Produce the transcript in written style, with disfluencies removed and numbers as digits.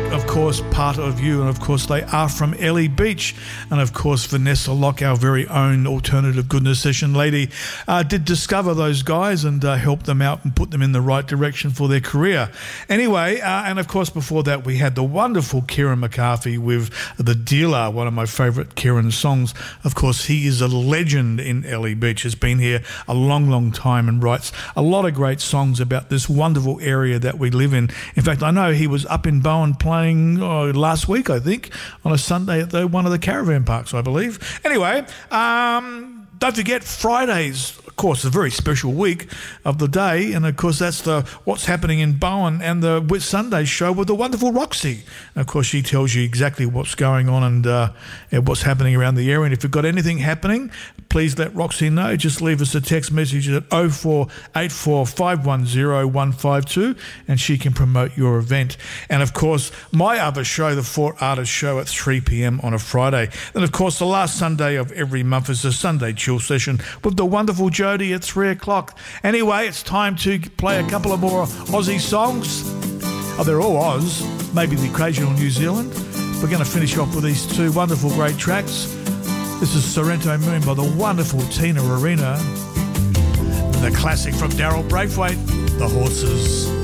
of course, Part of You, and of course they are from Ellie Beach, and of course Vanessa Locke, our very own Alternative Goodness Session lady, did discover those guys and help them out and put them in the right direction for their career. Anyway, and of course before that we had the wonderful Kieran McCarthy with The Dealer, one of my favourite Kieran songs. Of course, he is a legend in Ellie Beach, has been here a long, long time and writes a lot of great songs about this wonderful area that we live in. In fact, I know he was up in Bowen playing last week, I think, on a Sunday at one of the caravan parks, I believe. Anyway, don't forget Fridays, of course, a very special week of the day, and of course that's the What's Happening in Bowen and the Whit Sunday show with the wonderful Roxy. And of course she tells you exactly what's going on and what's happening around the area. And if you've got anything happening, please let Roxy know. Just leave us a text message at 0484 510 152 and she can promote your event. And of course my other show, the Fort Artist Show, at 3 p.m. on a Friday. And of course the last Sunday of every month is the Sunday Chill Session with the wonderful Jodie at 3 o'clock. Anyway, it's time to play a couple of more Aussie songs. Oh, they're all Oz, maybe the occasional New Zealand. We're going to finish off with these two wonderful great tracks. This is Sorrento Moon by the wonderful Tina Arena. And the classic from Daryl Braithwaite, The Horses.